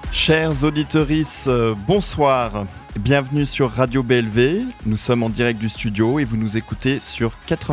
Chers auditorices, bonsoir. Bienvenue sur Radio BLV. Nous sommes en direct du studio et vous nous écoutez sur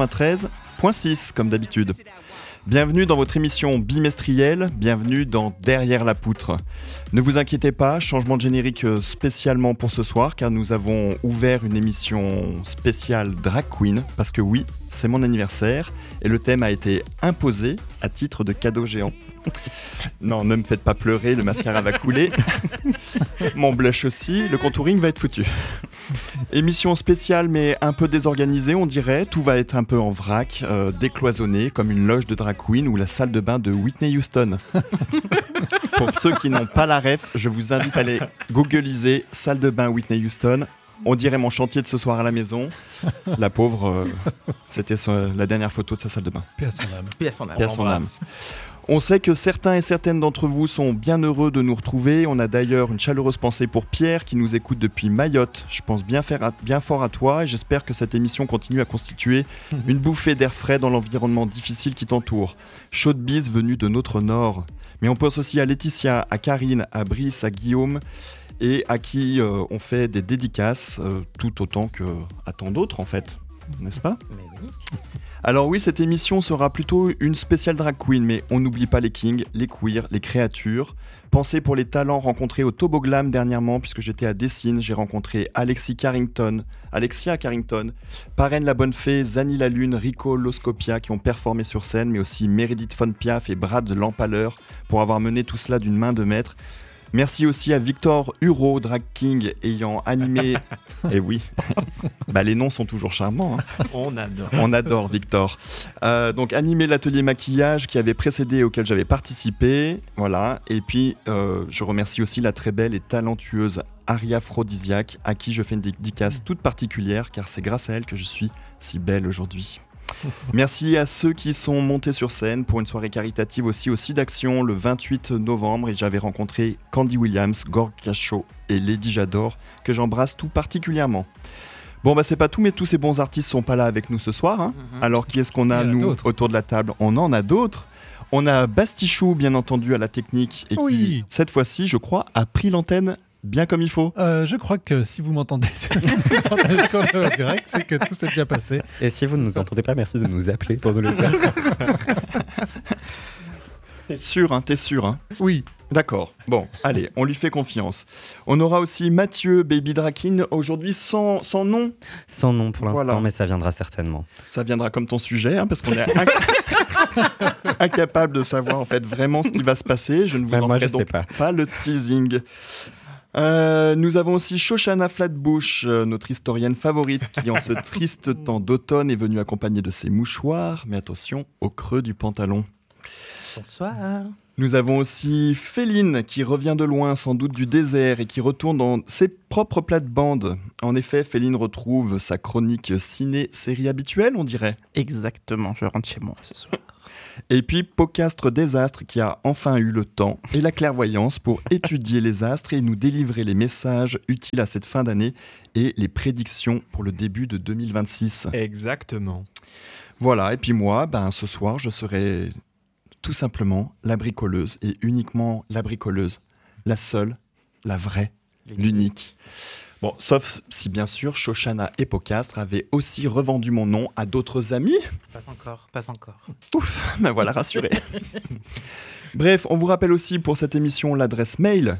93.6 comme d'habitude. Bienvenue dans votre émission bimestrielle, bienvenue dans Derrière la poutre. Ne vous inquiétez pas, changement de générique spécialement pour ce soir car nous avons ouvert une émission spéciale Drag Queen parce que oui, c'est mon anniversaire et le thème a été imposé à titre de cadeau géant. Non, ne me faites pas pleurer, le mascara va couler. Mon blush aussi, le contouring va être foutu. Émission spéciale mais un peu désorganisée, on dirait. Tout va être un peu en vrac, décloisonné, comme une loge de drag queen ou la salle de bain de Whitney Houston. Pour ceux qui n'ont pas la ref, je vous invite à aller googliser salle de bain Whitney Houston. On dirait mon chantier de ce soir à la maison. La pauvre, c'était la dernière photo de sa salle de bain. Paix à son âme. Paix à son âme. Paix à son âme. On sait que certains et certaines d'entre vous sont bien heureux de nous retrouver. On a d'ailleurs une chaleureuse pensée pour Pierre qui nous écoute depuis Mayotte. Je pense bien fort à toi et j'espère que cette émission continue à constituer une bouffée d'air frais dans l'environnement difficile qui t'entoure. Chaude bise venue de notre nord. Mais on pense aussi à Laetitia, à Karine, à Brice, à Guillaume et à qui on fait des dédicaces tout autant qu'à tant d'autres en fait, n'est-ce pas ? Mais oui. Alors oui, cette émission sera plutôt une spéciale drag queen, mais on n'oublie pas les kings, les queers, les créatures. Pensez pour les talents rencontrés au Toboglam dernièrement, puisque j'étais à Dessines, j'ai rencontré Alexia Carrington, Parraine la Bonne Fée, Zani la Lune, Rico Loscopia qui ont performé sur scène, mais aussi Meredith Von Piaf et Brad l'Empaleur pour avoir mené tout cela d'une main de maître. Merci aussi à Victor Huro, drag king, ayant animé... Eh oui, les noms sont toujours charmants. Hein. On adore Victor. Donc animé l'atelier maquillage qui avait précédé et auquel j'avais participé. Voilà. Et puis, je remercie aussi la très belle et talentueuse Aria Aphrodisiaque, à qui je fais une dédicace toute particulière, car c'est grâce à elle que je suis si belle aujourd'hui. Merci à ceux qui sont montés sur scène pour une soirée caritative aussi au SIDAction le 28 novembre et j'avais rencontré Candy Williams, Gorg Cachot et Lady Jador que j'embrasse tout particulièrement. Bon c'est pas tout mais tous ces bons artistes sont pas là avec nous ce soir hein. Alors qui est-ce qu'on a nous autour de la table ? On en a d'autres. On a Bastichou bien entendu à la technique et qui cette fois-ci je crois a pris l'antenne bien comme il faut. Je crois que si vous m'entendez sur le direct, c'est que tout s'est bien passé. Et si vous ne nous entendez pas, merci de nous appeler pour nous le dire. T'es sûr, hein ? Oui. D'accord. Bon, allez, on lui fait confiance. On aura aussi Mathieu, Baby Drakin, aujourd'hui sans nom. Sans nom pour l'instant, voilà. Mais ça viendra certainement. Ça viendra comme ton sujet, hein, parce qu'on est incapable de savoir en fait vraiment ce qui va se passer. Je ne vous en ferai donc pas le teasing. Nous avons aussi Shoshana Flatbush, notre historienne favorite, qui en ce triste temps d'automne est venue accompagnée de ses mouchoirs, mais attention, au creux du pantalon. Bonsoir. Nous avons aussi Féline, qui revient de loin, sans doute du désert, et qui retourne dans ses propres plates-bandes. En effet, Féline retrouve sa chronique ciné-série habituelle, on dirait. Exactement, je rentre chez moi ce soir. Et puis Pocastre Désastre qui a enfin eu le temps et la clairvoyance pour étudier les astres et nous délivrer les messages utiles à cette fin d'année et les prédictions pour le début de 2026. Exactement. Voilà, et puis moi, ce soir, je serai tout simplement la bricoleuse et uniquement la bricoleuse. La seule, la vraie, l'unique. Bon, sauf si bien sûr Shoshana et Pocastre avaient aussi revendu mon nom à d'autres amis. Pas encore. Ouf, me voilà rassuré. Bref, on vous rappelle aussi pour cette émission l'adresse mail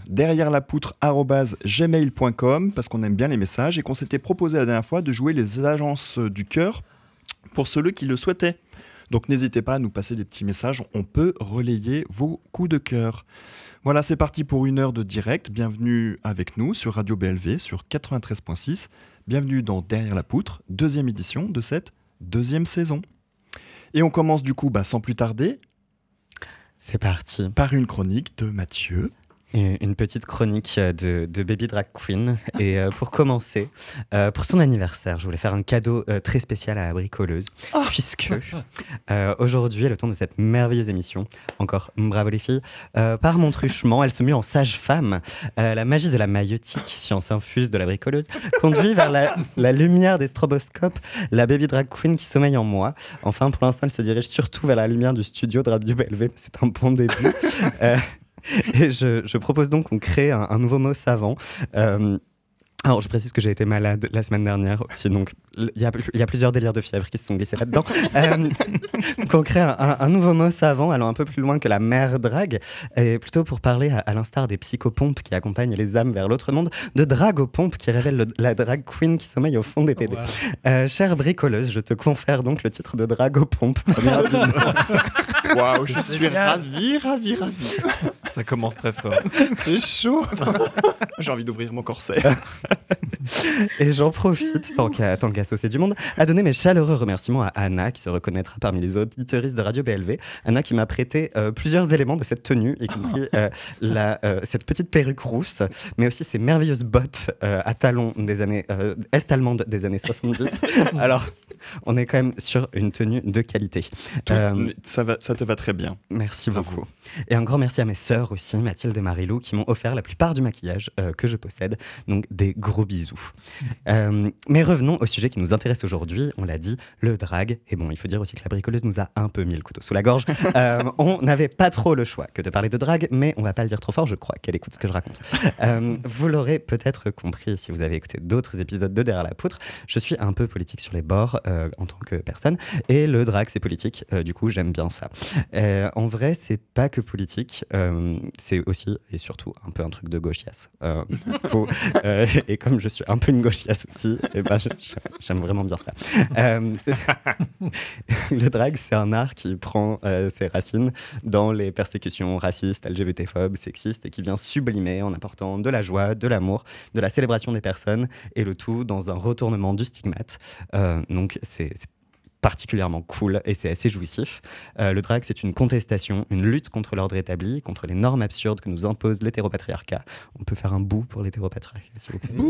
derrièrelapoutre@gmail.com parce qu'on aime bien les messages et qu'on s'était proposé la dernière fois de jouer les agences du cœur pour ceux qui le souhaitaient. Donc n'hésitez pas à nous passer des petits messages, on peut relayer vos coups de cœur. Voilà, c'est parti pour une heure de direct. Bienvenue avec nous sur Radio BLV sur 93.6. Bienvenue dans Derrière la poutre, deuxième édition de cette deuxième saison. Et on commence du coup, sans plus tarder. C'est parti. Par une chronique de Mathieu. Une petite chronique de Baby Drag Queen. Et pour commencer, pour son anniversaire, je voulais faire un cadeau très spécial à la bricoleuse. Puisque aujourd'hui, le temps de cette merveilleuse émission, encore bravo les filles, par mon truchement, elle se mue en sage-femme. La magie de la maïeutique, science infuse de la bricoleuse, conduit vers la lumière des stroboscopes, la Baby Drag Queen qui sommeille en moi. Enfin, pour l'instant, elle se dirige surtout vers la lumière du studio de Radio BLV. C'est un bon début. Et je propose donc qu'on crée un nouveau mot savant. Alors, je précise que j'ai été malade la semaine dernière aussi, donc il y a plusieurs délires de fièvre qui se sont glissés là-dedans. Donc, on crée un nouveau mot savant, allant un peu plus loin que la mère drague, et plutôt pour parler, à l'instar des psychopompes qui accompagnent les âmes vers l'autre monde, de dragopompes qui révèlent la drag queen qui sommeille au fond des PD. Wow. Chère bricoleuse, je te confère donc le titre de dragopompe. Waouh, je suis ravi. Ça commence très fort. C'est chaud. J'ai envie d'ouvrir mon corset. Et j'en profite, tant qu'à saucer du monde, à donner mes chaleureux remerciements à Anna, qui se reconnaîtra parmi les auditeuristes de Radio BLV. Anna qui m'a prêté plusieurs éléments de cette tenue, y compris cette petite perruque rousse, mais aussi ces merveilleuses bottes à talons des années est-allemandes des années 70. Alors, on est quand même sur une tenue de qualité. Ça te va très bien. Merci beaucoup. Et un grand merci à mes sœurs aussi, Mathilde et Marilou, qui m'ont offert la plupart du maquillage que je possède. Donc, des gros bisous. Mais revenons au sujet qui nous intéresse aujourd'hui. On l'a dit, le drag. Et bon, il faut dire aussi que la bricoleuse nous a un peu mis le couteau sous la gorge. On n'avait pas trop le choix que de parler de drag, mais on va pas le dire trop fort, je crois qu'elle écoute ce que je raconte. Vous l'aurez peut-être compris si vous avez écouté d'autres épisodes de Derrière la poutre. Je suis un peu politique sur les bords en tant que personne. Et le drag, c'est politique. Du coup, j'aime bien ça. En vrai, c'est pas que politique. C'est aussi et surtout un peu un truc de gauchiasse. Et comme je suis un peu une gauchiasse aussi, et ben j'aime vraiment bien ça. Le drag, c'est un art qui prend ses racines dans les persécutions racistes, LGBT-phobes, sexistes, et qui vient sublimer en apportant de la joie, de l'amour, de la célébration des personnes, et le tout dans un retournement du stigmate. Donc c'est particulièrement cool et c'est assez jouissif. Le drag, c'est une contestation, une lutte contre l'ordre établi, contre les normes absurdes que nous impose l'hétéropatriarcat. On peut faire un bout pour l'hétéropatriarcat, s'il vous plaît.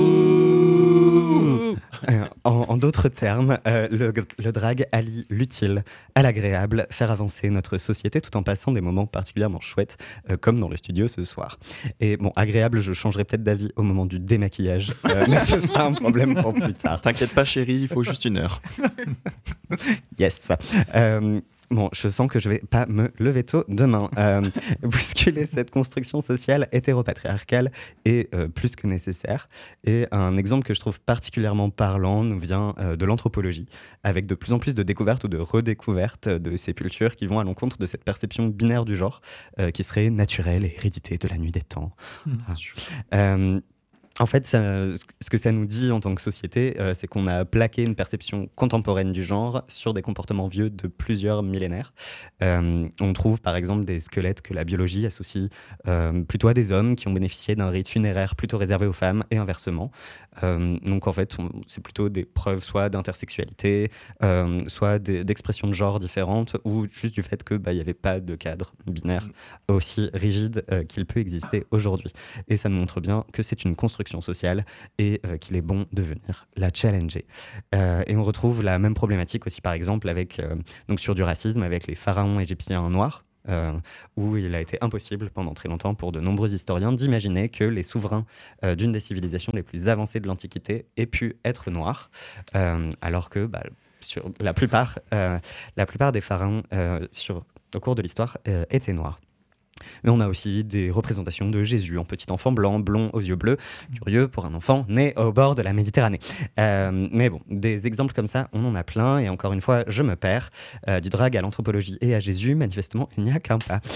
En d'autres termes, le drag allie l'utile à l'agréable, faire avancer notre société tout en passant des moments particulièrement chouettes, comme dans le studio ce soir. Et bon, agréable, je changerai peut-être d'avis au moment du démaquillage, mais ce sera un problème pour plus tard. T'inquiète pas chérie, il faut juste 1 heure. Yes. Bon, je sens que je vais pas me lever tôt demain. Bousculer cette construction sociale hétéropatriarcale est plus que nécessaire. Et un exemple que je trouve particulièrement parlant nous vient de l'anthropologie, avec de plus en plus de découvertes ou de redécouvertes de sépultures qui vont à l'encontre de cette perception binaire du genre, qui serait naturelle et héréditée de la nuit des temps. En fait, ce que ça nous dit en tant que société, c'est qu'on a plaqué une perception contemporaine du genre sur des comportements vieux de plusieurs millénaires. On trouve par exemple des squelettes que la biologie associe plutôt à des hommes qui ont bénéficié d'un rite funéraire plutôt réservé aux femmes et inversement. Donc en fait, c'est plutôt des preuves soit d'intersexualité, soit d'expressions de genre différentes, ou juste du fait qu'il n'y avait pas de cadre binaire aussi rigide qu'il peut exister aujourd'hui. Et ça nous montre bien que c'est une construction sociale et qu'il est bon de venir la challenger. Et on retrouve la même problématique aussi par exemple donc sur du racisme avec les pharaons égyptiens noirs. Où il a été impossible pendant très longtemps pour de nombreux historiens d'imaginer que les souverains d'une des civilisations les plus avancées de l'Antiquité aient pu être noirs, alors que sur la plupart des pharaons au cours de l'histoire étaient noirs. Mais on a aussi des représentations de Jésus en petit enfant blanc, blond aux yeux bleus, curieux pour un enfant né au bord de la Méditerranée. Mais bon, des exemples comme ça, on en a plein. Et encore une fois, je me perds. Du drag à l'anthropologie et à Jésus, manifestement, il n'y a qu'un pas.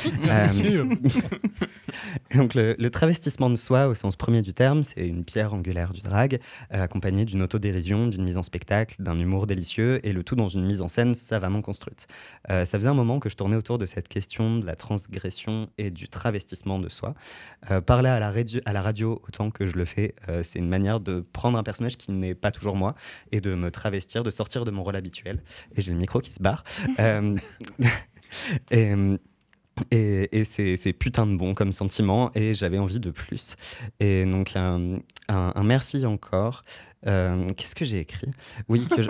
Donc le travestissement de soi, au sens premier du terme, c'est une pierre angulaire du drag, accompagnée d'une autodérision, d'une mise en spectacle, d'un humour délicieux, et le tout dans une mise en scène savamment construite. Ça faisait un moment que je tournais autour de cette question de la transgression et du travestissement de soi. Parler à la radio autant que je le fais, c'est une manière de prendre un personnage qui n'est pas toujours moi et de me travestir, de sortir de mon rôle habituel. Et j'ai le micro qui se barre. Et c'est putain de bon comme sentiment et j'avais envie de plus. Et donc un merci encore Qu'est-ce que j'ai écrit ? Oui, que je...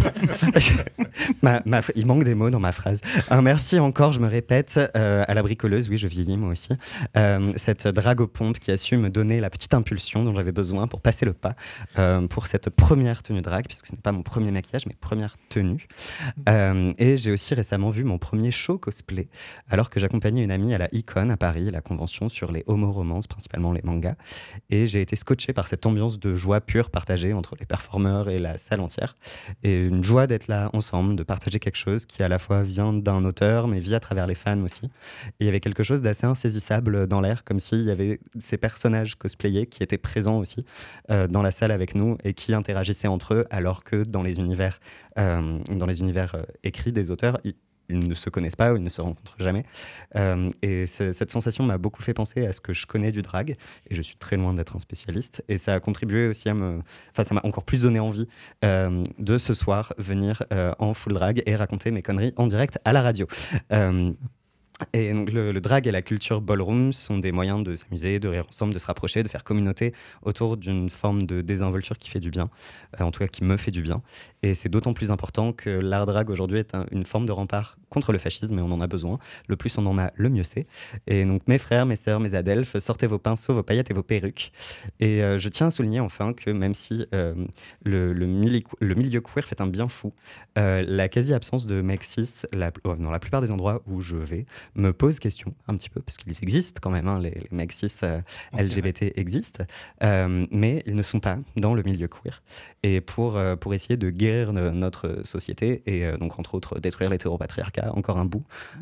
il manque des mots dans ma phrase. Un merci encore, je me répète, à la bricoleuse, oui, je vieillis moi aussi. Cette drague aux pompes qui a su me donner la petite impulsion dont j'avais besoin pour passer le pas pour cette première tenue drague, puisque ce n'est pas mon premier maquillage, mais première tenue. Et j'ai aussi récemment vu mon premier show cosplay, alors que j'accompagnais une amie à la Icon à Paris, la convention sur les homo-romances, principalement les mangas. Et j'ai été scotché par cette ambiance de joie pure partagée entre les performeurs et la salle entière. Et une joie d'être là ensemble, de partager quelque chose qui à la fois vient d'un auteur, mais vit à travers les fans aussi. Et il y avait quelque chose d'assez insaisissable dans l'air, comme s'il y avait ces personnages cosplayés qui étaient présents aussi dans la salle avec nous et qui interagissaient entre eux, alors que dans les univers écrits des auteurs, ils ne se connaissent pas ou ils ne se rencontrent jamais. Et cette sensation m'a beaucoup fait penser à ce que je connais du drag. Et je suis très loin d'être un spécialiste. Et ça a contribué aussi ça m'a encore plus donné envie de ce soir venir en full drag et raconter mes conneries en direct à la radio. Et donc le drag et la culture ballroom sont des moyens de s'amuser, de rire ensemble, de se rapprocher, de faire communauté autour d'une forme de désinvolture qui fait du bien, en tout cas qui me fait du bien. Et c'est d'autant plus important que l'art drag aujourd'hui est une forme de rempart contre le fascisme, et on en a besoin. Le plus on en a, le mieux c'est. Et donc mes frères, mes sœurs, mes adelphes, sortez vos pinceaux, vos paillettes et vos perruques. Et je tiens à souligner enfin que même si le milieu queer fait un bien fou, la quasi-absence de mecs cis, dans la plupart des endroits où je vais, me pose question un petit peu, parce qu'ils existent quand même, hein, les mecs cis LGBT existent, mais ils ne sont pas dans le milieu queer. Et pour essayer de guérir notre société, et donc entre autres détruire l'hétéropatriarcat, encore un bout,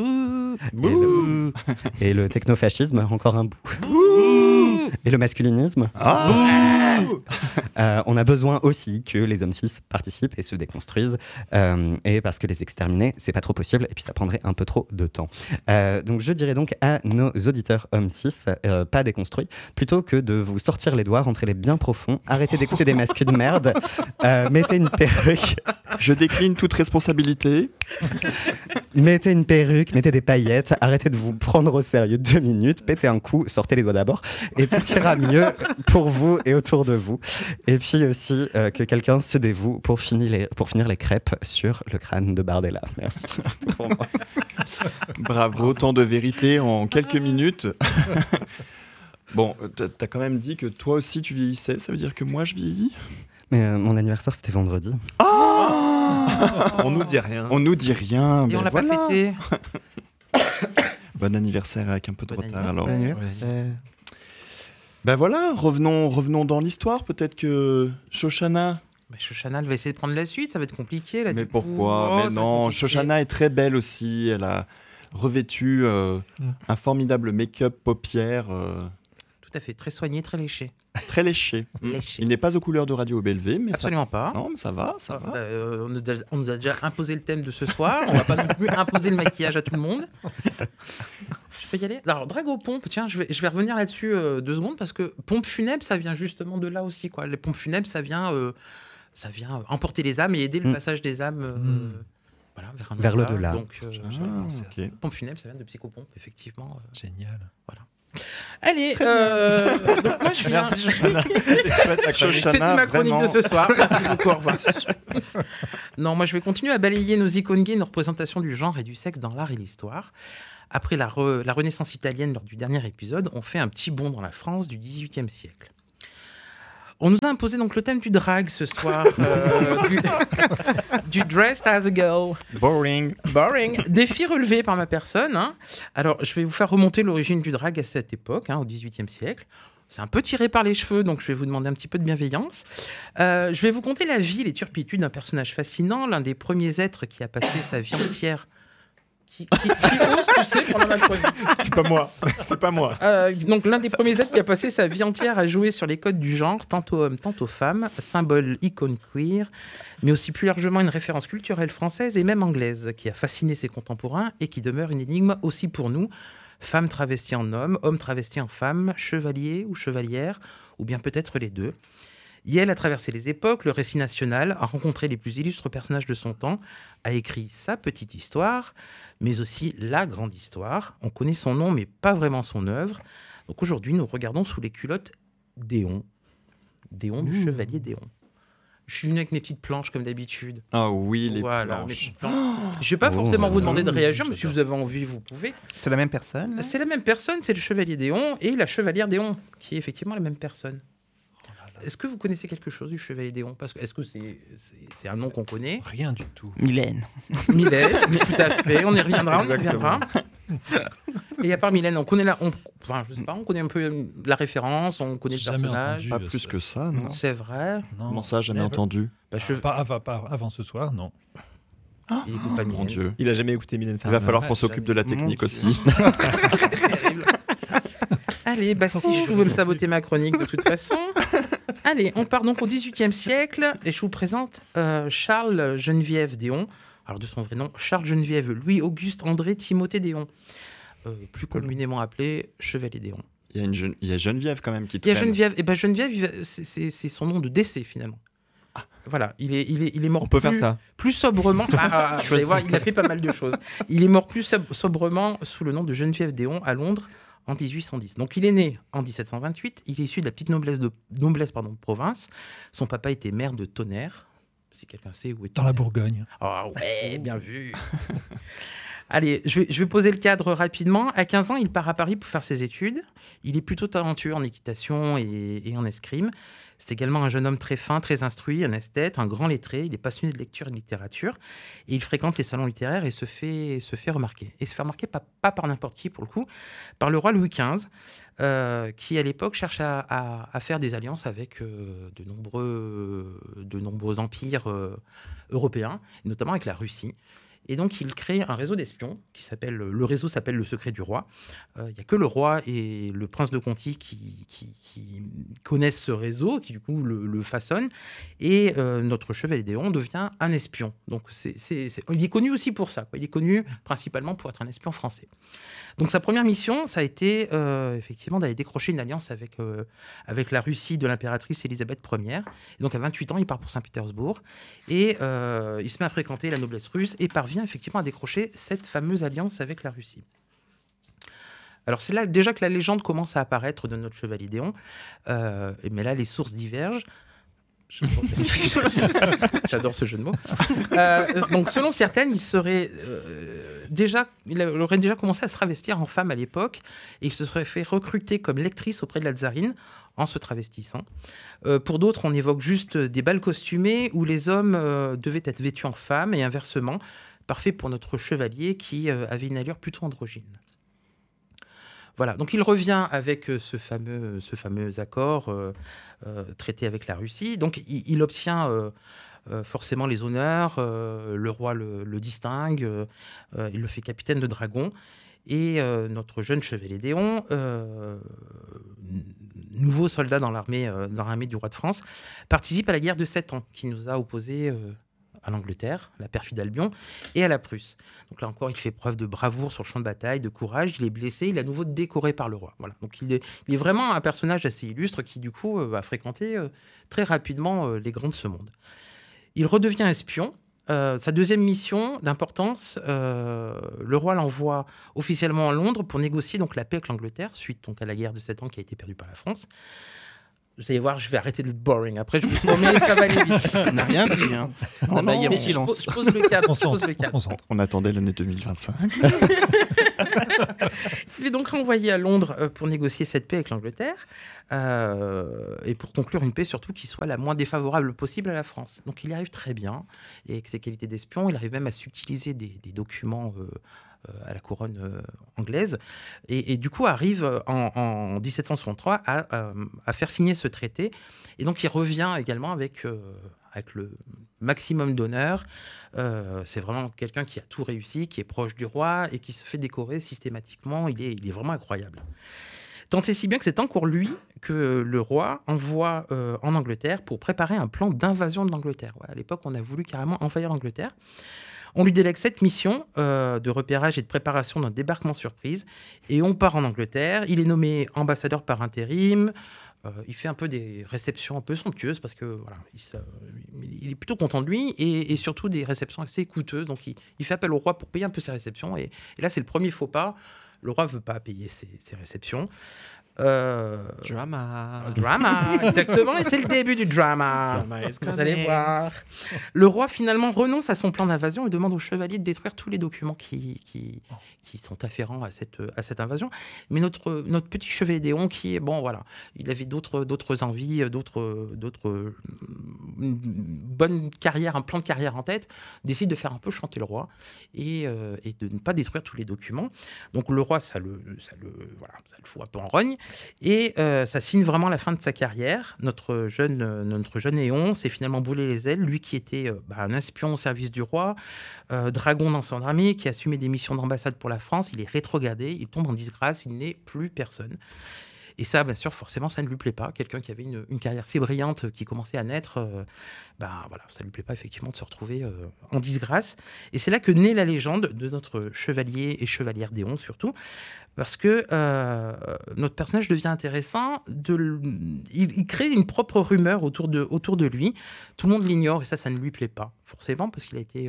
et le technofascisme, encore un bout, et le masculinisme, on a besoin aussi que les hommes cis participent et se déconstruisent, et parce que les exterminer, c'est pas trop possible, et puis ça prendrait un peu trop de temps. Donc je dirais donc à nos auditeurs hommes cis, pas déconstruits, plutôt que de vous sortir les doigts, rentrez-les bien profond, arrêtez d'écouter des masques de merde, mettez une perruque. Je décline toute responsabilité. Mettez une perruque, mettez des paillettes, arrêtez de vous prendre au sérieux 2 minutes, pétez un coup, sortez les doigts d'abord, et tout ira mieux pour vous et autour de vous. Et puis aussi que quelqu'un se dévoue pour finir les crêpes sur le crâne de Bardella. Merci. C'est tout pour moi. Bravo, tant de vérité en quelques minutes. Bon, t'as quand même dit que toi aussi tu vieillissais, ça veut dire que moi je vieillis ? Mais mon anniversaire c'était vendredi. On nous dit rien. On nous dit rien. Et on l'a pas fêté. Bon anniversaire avec un peu de retard alors. Anniversaire. Ben voilà, revenons dans l'histoire. Peut-être que Shoshana. Bah, Shoshana, elle va essayer de prendre la suite, ça va être compliqué là. Mais du coup. pourquoi ? Oh, Mais ça va non, être compliqué. Shoshana est très belle aussi. Elle a revêtu un formidable make-up paupières Tout à fait, très soigné, très léché. très léché. Léché. Il n'est pas aux couleurs de Radio BLV, mais Absolument pas. Non, mais ça va, ça va. On nous a déjà imposé le thème de ce soir. On va pas non plus imposer le maquillage à tout le monde. Je peux y aller ? Alors, drague aux pompes, tiens, je vais revenir là-dessus 2 secondes parce que pompe funèbre, ça vient justement de là aussi, quoi. Les pompes funèbres, ça vient emporter les âmes et aider le passage des âmes voilà, vers l'au-delà. Donc, Ok. pompe funèbre, ça vient de psychopompe, effectivement. Génial. Allez, donc moi je viens. Merci Shoshana. C'est chouette, ta chronique. Shoshana, C'était ma chronique vraiment. de ce soir. Merci beaucoup, au revoir. Non, moi je vais continuer à balayer nos icônes gays, nos représentations du genre et du sexe dans l'art et l'histoire. Après la Renaissance italienne lors du dernier épisode, on fait un petit bond dans la France du XVIIIe siècle. On nous a imposé donc le thème du drag ce soir, du dressed as a girl. Boring. Boring. Défi relevé par ma personne. Hein. Alors, je vais vous faire remonter l'origine du drag à cette époque, au XVIIIe siècle. C'est un peu tiré par les cheveux, donc je vais vous demander un petit peu de bienveillance. Je vais vous conter la vie et les turpitudes d'un personnage fascinant, l'un des premiers êtres qui a passé sa vie entière... Qui ose pousser pendant ma chronique. C'est pas moi. Donc l'un des premiers êtres qui a passé sa vie entière à jouer sur les codes du genre, tantôt homme, tantôt femme, symbole icône queer, mais aussi plus largement une référence culturelle française et même anglaise, qui a fasciné ses contemporains et qui demeure une énigme aussi pour nous. Femme travestie en homme, homme travesti en femme, chevalier ou chevalière, ou bien peut-être les deux. Yel a traversé les époques, le récit national, a rencontré les plus illustres personnages de son temps, a écrit sa petite histoire, mais aussi la grande histoire. On connaît son nom, mais pas vraiment son œuvre. Donc aujourd'hui, nous regardons sous les culottes d'Éon. D'Éon, du chevalier d'Éon. Je suis venu avec mes petites planches comme d'habitude. Ah oui, les Voilà, mes planches. petites planches. Je vais pas forcément vous demander de réagir, mais si vous avez envie, vous pouvez. C'est la même personne. C'est la même personne, c'est le chevalier Déon et la chevalière Déon, qui est effectivement la même personne. Est-ce que vous connaissez quelque chose du chevalier Déon? Parce que est-ce que c'est un nom qu'on connaît? Rien du tout. Mylène. Mylène, mais tout à fait. On y reviendra, on y reviendra. Et à part Mylène, on connaît je sais pas, on connaît un peu la référence, on connaît le Jamais personnage. entendu. Pas plus que ça, non? C'est vrai. Non. Comment ça, jamais entendu? Bah, Pas avant ce soir, non. Il écoute pas Mon Mylène. Dieu. Il a jamais écouté Mylène Il Farmer. va falloir ouais, qu'on s'occupe de la technique Mon aussi. Terrible. Allez, Bastille, je veux me saboter ma chronique de toute façon. Allez, on part donc au XVIIIe siècle et je vous présente Charles Geneviève Déon. Alors de son vrai nom, Charles Geneviève Louis-Auguste André Timothée Déon. Plus communément appelé Chevalier Déon. Il y a Geneviève quand même qui Il y a traîne. Geneviève, et ben Geneviève, c'est son nom de décès finalement. Voilà, il est mort. On peut faire ça. Plus sobrement. Vous allez voir, il a fait pas mal de choses. Il est mort plus sobrement sous le nom de Geneviève Déon à Londres en 1810. Donc il est né en 1728. Il est issu de la petite noblesse de province. Son papa était maire de Tonnerre. Si quelqu'un sait où est Dans la Tonnerre. Bourgogne. Ah ouais, bien vu. Allez, je vais poser le cadre rapidement. À 15 ans, il part à Paris pour faire ses études. Il est plutôt talentueux en équitation et en escrime. C'est également un jeune homme très fin, très instruit, un esthète, un grand lettré. Il est passionné de lecture et de littérature. Et il fréquente les salons littéraires et se fait remarquer. Et se fait remarquer pas par n'importe qui, pour le coup, par le roi Louis XV, qui, à l'époque, cherche à faire des alliances avec de nombreux empires européens, et notamment avec la Russie. Et donc, il crée un réseau d'espions le réseau s'appelle le Secret du Roi. Il n'y a que le roi et le prince de Conti qui connaissent ce réseau, qui du coup le façonnent. Et notre chevalier Déon devient un espion. Donc, il est connu aussi pour ça, quoi. Il est connu principalement pour être un espion français. Donc, sa première mission, ça a été effectivement d'aller décrocher une alliance avec la Russie de l'impératrice Élisabeth Ier. Et donc, à 28 ans, il part pour Saint-Pétersbourg. Et il se met à fréquenter la noblesse russe et parvient effectivement à décrocher cette fameuse alliance avec la Russie. Alors c'est là déjà que la légende commence à apparaître de notre chevalier Déon, mais là les sources divergent. J'adore ce jeu de mots. Donc selon certaines, il aurait déjà commencé à se travestir en femme à l'époque et il se serait fait recruter comme lectrice auprès de la tsarine en se travestissant. Pour d'autres, on évoque juste des bals costumés où les hommes devaient être vêtus en femme et inversement, parfait pour notre chevalier qui avait une allure plutôt androgyne. Voilà, donc il revient avec ce fameux accord traité avec la Russie. Donc il obtient forcément les honneurs, le roi le distingue, il le fait capitaine de dragon. Et notre jeune chevalier Déon, nouveau soldat dans l'armée du roi de France, participe à la guerre de 7 ans qui nous a opposés à l'Angleterre, la perfide Albion, et à la Prusse. Donc là encore, il fait preuve de bravoure sur le champ de bataille, de courage. Il est blessé, il est à nouveau décoré par le roi. Voilà. Donc il est vraiment un personnage assez illustre qui, du coup, va fréquenter très rapidement les grands de ce monde. Il redevient espion. Sa deuxième mission d'importance, le roi l'envoie officiellement à Londres pour négocier donc la paix avec l'Angleterre, suite donc à la guerre de 7 ans qui a été perdue par la France. Vous allez voir, je vais arrêter d'être boring. Après, je vous promets, ça va aller vite. On n'a rien dit. Hein. On a baillé en Mais silence. je pose le cadre. On je pose le se cadre. concentre. On attendait l'année 2025. Il est donc renvoyé à Londres pour négocier cette paix avec l'Angleterre et pour conclure une paix surtout qui soit la moins défavorable possible à la France. Donc il y arrive très bien et avec ses qualités d'espion, il arrive même à subtiliser des documents à la couronne anglaise et du coup arrive en 1763 à faire signer ce traité. Et donc il revient également avec le maximum d'honneur. C'est vraiment quelqu'un qui a tout réussi, qui est proche du roi et qui se fait décorer systématiquement. Il est vraiment incroyable. Tant et si bien que c'est encore lui que le roi envoie en Angleterre pour préparer un plan d'invasion de l'Angleterre. Ouais, à l'époque, on a voulu carrément envahir l'Angleterre. On lui délègue cette mission de repérage et de préparation d'un débarquement surprise. Et on part en Angleterre. Il est nommé ambassadeur par intérim. Il fait un peu des réceptions un peu somptueuses parce que voilà, il est plutôt content de lui et surtout des réceptions assez coûteuses. Donc il fait appel au roi pour payer un peu ses réceptions. Et là, c'est le premier faux pas. Le roi ne veut pas payer ses réceptions. Drama, exactement, et c'est le début du drama. Vous allez voir. Le roi finalement renonce à son plan d'invasion et demande aux chevaliers de détruire tous les documents qui sont afférents à cette invasion. Mais notre petit chevalier Déon, qui est bon, voilà, il avait d'autres envies, une bonne carrière, un plan de carrière en tête, décide de faire un peu chanter le roi et de ne pas détruire tous les documents. Donc le roi, ça le fout un peu en rogne. Et ça signe vraiment la fin de sa carrière. Notre jeune Éon s'est finalement brûlé les ailes. Lui qui était un espion au service du roi, dragon dans son armée, qui assumait des missions d'ambassade pour la France, il est rétrogradé, il tombe en disgrâce, il n'est plus personne. Et ça, bien sûr, forcément, ça ne lui plaît pas. Quelqu'un qui avait une carrière si brillante, qui commençait à naître, ça ne lui plaît pas effectivement de se retrouver en disgrâce. Et c'est là que naît la légende de notre chevalier et chevalière Déon, surtout, parce que notre personnage devient intéressant. Il crée une propre rumeur autour de lui. Tout le monde l'ignore et ça ne lui plaît pas, forcément, parce qu'il a été,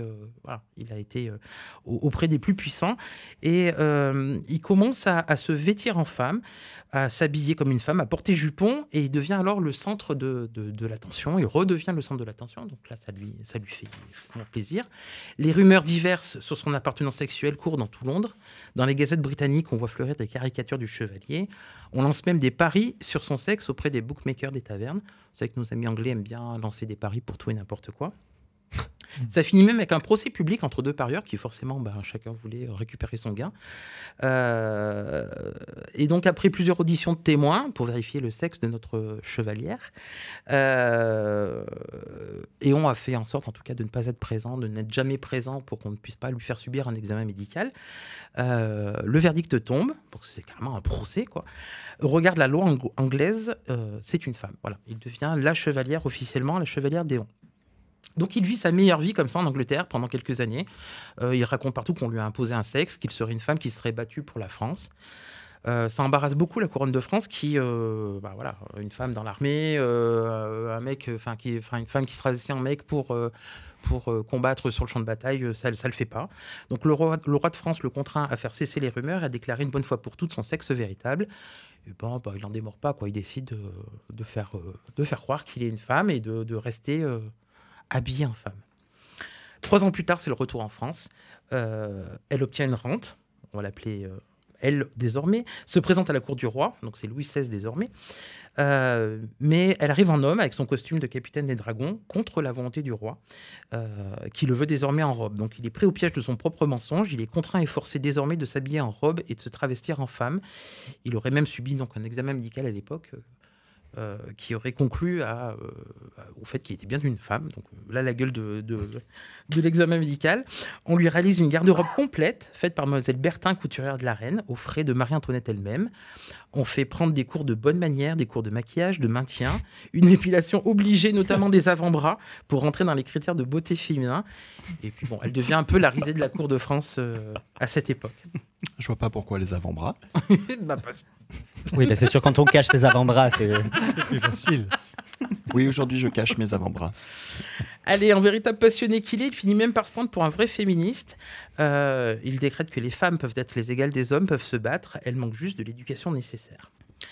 auprès des plus puissants. Et il commence à se vêtir en femme, à s'habiller comme une femme, à porter jupon, et il devient alors le centre de l'attention. Il redevient le centre de l'attention, donc là, ça lui fait vraiment plaisir. Les rumeurs diverses sur son appartenance sexuelle courent dans tout Londres. Dans les gazettes britanniques, on voit fleurir des caricatures du chevalier. On lance même des paris sur son sexe auprès des bookmakers des tavernes. Vous savez que nos amis anglais aiment bien lancer des paris pour tout et n'importe quoi. Ça finit même avec un procès public entre deux parieurs qui forcément, chacun voulait récupérer son gain. Et donc après plusieurs auditions de témoins pour vérifier le sexe de notre chevalière, Éon a fait en sorte en tout cas de ne pas être présent, de n'être jamais présent pour qu'on ne puisse pas lui faire subir un examen médical. Le verdict tombe, parce que c'est carrément un procès, quoi. Au regard de la loi anglaise, c'est une femme. Voilà. Il devient la chevalière officiellement, la chevalière Déon. Donc il vit sa meilleure vie comme ça en Angleterre pendant quelques années. Il raconte partout qu'on lui a imposé un sexe, qu'il serait une femme qui serait battue pour la France. Ça embarrasse beaucoup la couronne de France qui, une femme dans l'armée, une femme qui sera aussi un mec pour combattre sur le champ de bataille, ça le fait pas. Donc le roi de France le contraint à faire cesser les rumeurs et à déclarer une bonne fois pour toutes son sexe véritable. Et il n'en démord pas, quoi. Il décide de faire croire qu'il est une femme et de rester habillée en femme. 3 ans plus tard, c'est le retour en France. Elle obtient une rente, on va l'appeler elle désormais, se présente à la cour du roi, donc c'est Louis XVI désormais, mais elle arrive en homme avec son costume de capitaine des dragons contre la volonté du roi, qui le veut désormais en robe. Donc il est pris au piège de son propre mensonge, il est contraint et forcé désormais de s'habiller en robe et de se travestir en femme. Il aurait même subi donc un examen médical à l'époque, qui aurait conclu au fait qu'il était bien une femme. Donc là, la gueule de l'examen médical. On lui réalise une garde-robe complète, faite par Mademoiselle Bertin, couturière de la reine, aux frais de Marie-Antoinette elle-même. On fait prendre des cours de bonne manière, des cours de maquillage, de maintien, une épilation obligée, notamment des avant-bras, pour rentrer dans les critères de beauté féminin. Et puis elle devient un peu la risée de la cour de France à cette époque. Je vois pas pourquoi les avant-bras. Oui, c'est sûr, quand on cache ses avant-bras, c'est plus facile. Oui, aujourd'hui, je cache mes avant-bras. Allez, en véritable passionné qu'il est, il finit même par se prendre pour un vrai féministe. Il décrète que les femmes peuvent être les égales des hommes, peuvent se battre. Elles manquent juste de l'éducation nécessaire.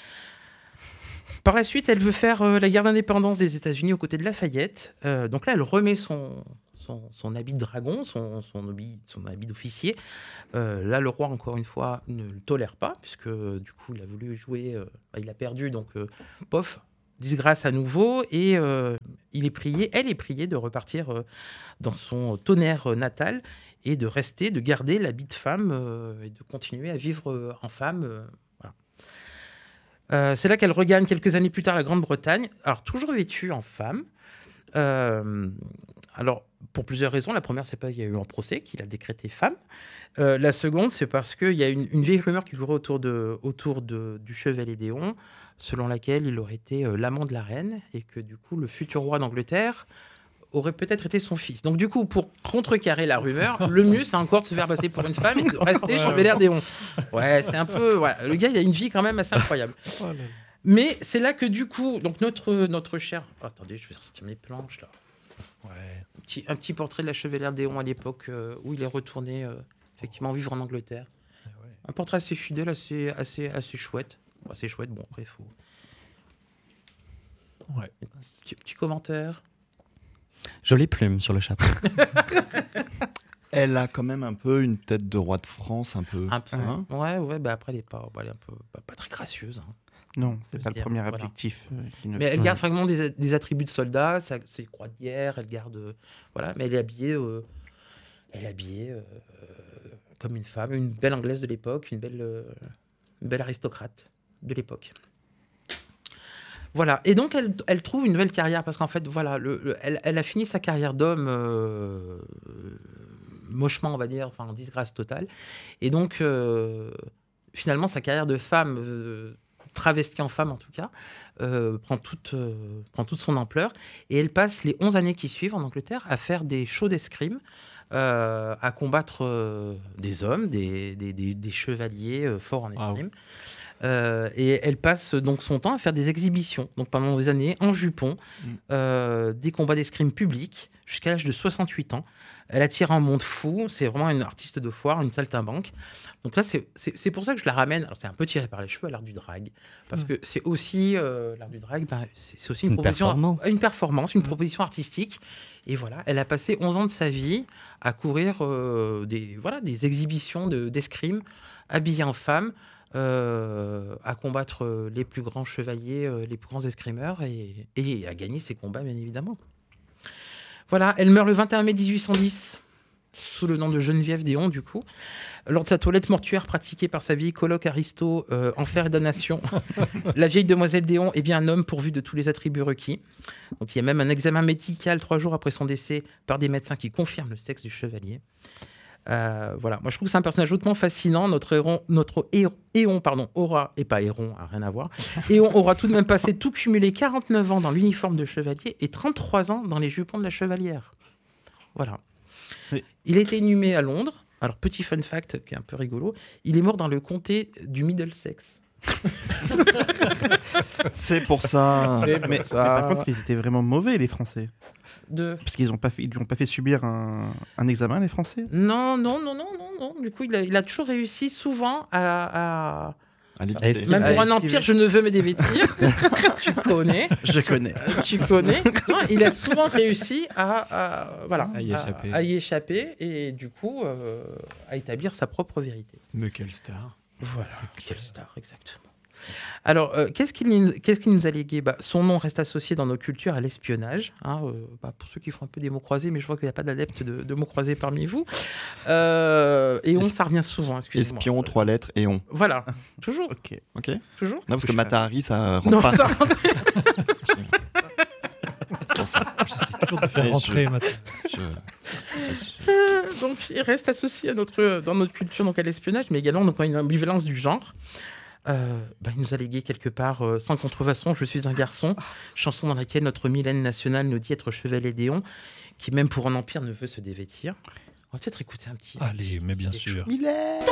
Par la suite, elle veut faire la guerre d'indépendance des États-Unis aux côtés de Lafayette. Donc là, elle remet son habit de dragon, son habit d'officier. Là, le roi, encore une fois, ne le tolère pas, puisque du coup, il a voulu jouer, il a perdu, donc disgrâce à nouveau, et elle est priée de repartir dans son tonnerre natal et de garder l'habit de femme et de continuer à vivre en femme. Voilà. C'est là qu'elle regagne quelques années plus tard la Grande-Bretagne, alors toujours vêtue en femme. Alors, pour plusieurs raisons. La première, c'est qu'il y a eu un procès qu'il a décrété femme. La seconde, c'est parce qu'il y a une vieille rumeur qui courait autour du chevalier Déon, selon laquelle il aurait été l'amant de la reine et que du coup, le futur roi d'Angleterre aurait peut-être été son fils. Donc du coup, pour contrecarrer la rumeur, le mieux, c'est encore de se faire passer pour une femme et de rester chevalier Déon. Ouais, c'est un peu... Voilà. Le gars, il a une vie quand même assez incroyable. Mais c'est là que du coup, donc notre cher... Oh, attendez, je vais ressortir mes planches là. Ouais. Un petit portrait de la chevalière Déon à l'époque où il est retourné effectivement vivre en Angleterre. Ouais. Un portrait assez fidèle, assez chouette. c'est chouette. Bon, après, il faut. Ouais. Petit commentaire. Jolie plume sur le chapeau. Elle a quand même un peu une tête de roi de France, un peu. Un peu. Hein Ouais, bah après, elle est pas, elle est un peu, pas très gracieuse. Hein. Non, c'est Faut pas se le dire, premier voilà. objectif qui ne... Mais elle garde vraiment des attributs de soldat, ses croix de guerre, elle garde. Voilà, mais elle est habillée. Comme une femme, une belle anglaise de l'époque, une belle aristocrate de l'époque. Voilà, et donc elle trouve une nouvelle carrière, parce qu'en fait, voilà, elle a fini sa carrière d'homme mochement, on va dire, enfin en disgrâce totale. Et donc, finalement, sa carrière de femme, travestie en femme en tout cas, prend toute son ampleur. Et elle passe les 11 années qui suivent en Angleterre à faire des shows d'escrime, à combattre des hommes, des chevaliers forts en escrime. Et elle passe donc son temps à faire des exhibitions, donc pendant des années en jupon, des combats d'escrime publics jusqu'à l'âge de 68 ans. Elle attire un monde fou, c'est vraiment une artiste de foire, une saltimbanque. Donc là, c'est pour ça que je la ramène. Alors c'est un peu tiré par les cheveux à l'art du drag, parce que c'est aussi l'art du drag, c'est aussi une performance, une proposition artistique. Et voilà, elle a passé 11 ans de sa vie à courir des exhibitions d'escrime, habillée en femme, à combattre les plus grands chevaliers, les plus grands escrimeurs, et à gagner ses combats, bien évidemment. Voilà, elle meurt le 21 mai 1810, sous le nom de Geneviève Déon, du coup, lors de sa toilette mortuaire pratiquée par sa vieille coloc Aristo, Enfer et damnation. La vieille demoiselle Déon est bien un homme pourvu de tous les attributs requis. Donc il y a même un examen médical 3 jours après son décès par des médecins qui confirment le sexe du chevalier. Voilà, moi je trouve que c'est un personnage hautement fascinant. Notre Éon aura, et pas Héron, rien à voir, Éon aura tout de même passé tout cumulé 49 ans dans l'uniforme de chevalier et 33 ans dans les jupons de la chevalière. Voilà. Oui. Il a été inhumé à Londres. Alors, petit fun fact qui est un peu rigolo, il est mort dans le comté du Middlesex. C'est pour ça. Mais par contre, ils étaient vraiment mauvais, les Français. Parce qu'ils lui ont pas fait subir un examen, les Français. Non. Du coup, il a toujours réussi souvent à l'équité. même pour un empire, je ne veux me dévêtir. Tu connais. Je connais. Tu connais. Non, il a souvent réussi à y échapper et du coup à établir sa propre vérité. Mais quelle star. Voilà, quelle star, exactement. Alors, qu'est-ce qu'il nous a légué ? Son nom reste associé dans nos cultures à l'espionnage. Pour ceux qui font un peu des mots croisés, mais je vois qu'il n'y a pas d'adeptes de mots croisés parmi vous. Et ça revient souvent, excusez-moi. Espion, 3 lettres, et on. Voilà, toujours. Ok. Toujours. Non, parce que Matahari, ça rentre Non, pas. ça rentre. C'est pour ça. J'essaie toujours de faire rentrer maintenant. Donc, il reste associé dans notre culture donc à l'espionnage, mais également donc, à une ambivalence du genre. Il nous a légué quelque part Sans contrefaçon, je suis un garçon, chanson dans laquelle notre Mylène nationale nous dit être chevalier Déon, qui même pour un empire ne veut se dévêtir. On va peut-être écouter un petit. Allez, mais bien sûr. Mylène.